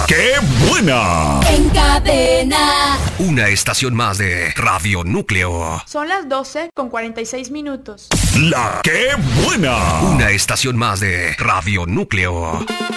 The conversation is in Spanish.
¡Qué buena! En cadena. Una estación más de Radio Núcleo. Son las 12:46. ¡La qué buena! Una estación más de Radio Núcleo.